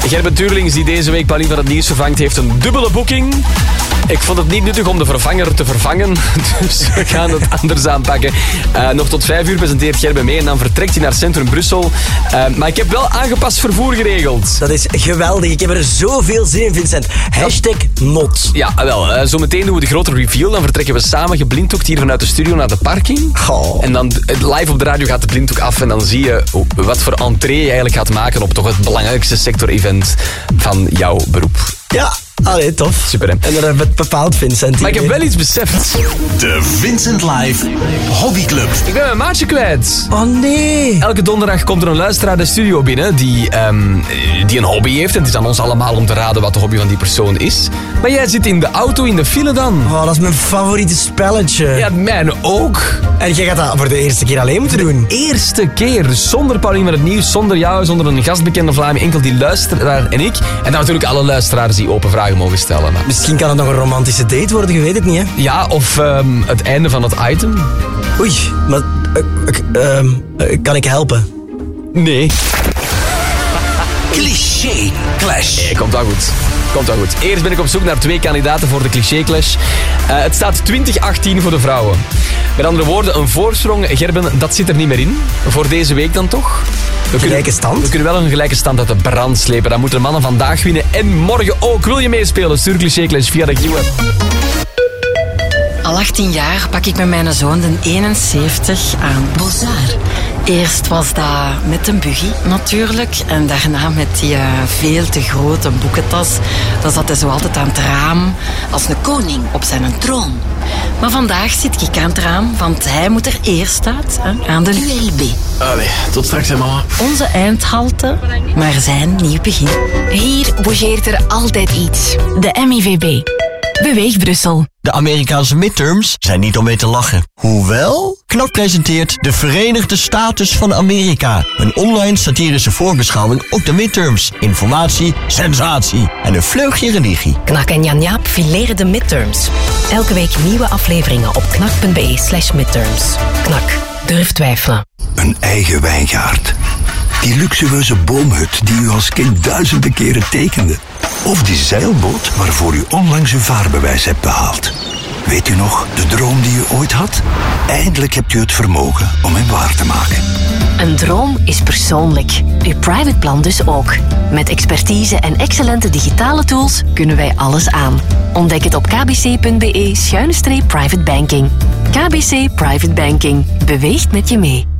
Gerben Tuurlings, die deze week Paulien van het Nieuws vervangt, heeft een dubbele boeking. Ik vond het niet nuttig om de vervanger te vervangen, dus we gaan het anders aanpakken. Nog tot 5 uur presenteert Gerben mee en dan vertrekt hij naar Centrum Brussel. Maar ik heb wel aangepast vervoer geregeld. Dat is geweldig. Ik heb er zoveel zin in, Vincent. #not. Ja, wel. Zometeen doen we de grote reveal. Dan vertrekken we samen geblinddoekt hier vanuit de studio naar de parking. Oh. En dan live op de radio gaat de blinddoek af en dan zie je wat voor entree je eigenlijk gaat maken op toch het belangrijkste sector-event van jouw beroep. Ja, allee, tof. Super, hè? En dat hebben we bepaald, Vincent. Maar ik heb wel iets beseft. De Vincent Live Hobbyclub. Ik ben mijn maatje kwijt. Oh nee. Elke donderdag komt er een luisteraar de studio binnen die een hobby heeft. En het is aan ons allemaal om te raden wat de hobby van die persoon is. Maar jij zit in de auto in de file dan. Oh, dat is mijn favoriete spelletje. Ja, mijn ook. En jij gaat dat voor de eerste keer alleen moeten doen. Eerste keer. Dus zonder Paulien van het Nieuws, zonder jou, zonder een gastbekende Vlaming. Enkel die luisteraar en ik. En dan natuurlijk alle luisteraars die open vragen mogen stellen. Maar... Misschien kan het nog een romantische date worden, je weet het niet, hè? Ja, of het einde van het item. Oei, maar... kan ik helpen? Nee. Cliché Clash. Nee, komt wel goed. Komt wel goed. Eerst ben ik op zoek naar 2 kandidaten voor de Cliché Clash. Het staat 2018 voor de vrouwen. Met andere woorden, een voorsprong. Gerben, dat zit er niet meer in. Voor deze week dan toch? Gelijke stand? We kunnen wel een gelijke stand uit de brand slepen. Dan moeten de mannen vandaag winnen en morgen ook. Wil je meespelen? Stuur Cliché Clash via de Q-app. Al 18 jaar pak ik met mijn zoon de 71 aan Bozar. Eerst was dat met een buggy natuurlijk. En daarna met die veel te grote boekentas. Dan zat hij zo altijd aan het raam. Als een koning op zijn troon. Maar vandaag zit ik aan het raam, want hij moet er eerst uit. Hè, aan de ULB. Allee, tot straks, hè, mama. Onze eindhalte, maar zijn nieuw begin. Hier bougeert er altijd iets. De MIVB. Beweeg Brussel. De Amerikaanse midterms zijn niet om mee te lachen. Hoewel, KNAK presenteert de Verenigde Staten van Amerika. Een online satirische voorbeschouwing op de midterms. Informatie, sensatie en een vleugje religie. KNAK en Jan Jaap fileren de midterms. Elke week nieuwe afleveringen op knak.be/midterms. KNAK. Durf twijfelen. Een eigen wijngaard. Die luxueuze boomhut die u als kind duizenden keren tekende. Of die zeilboot waarvoor u onlangs uw vaarbewijs hebt behaald. Weet u nog, de droom die u ooit had? Eindelijk hebt u het vermogen om hem waar te maken. Een droom is persoonlijk. Uw private plan dus ook. Met expertise en excellente digitale tools kunnen wij alles aan. Ontdek het op kbc.be/privatebanking. KBC Private Banking. Beweegt met je mee.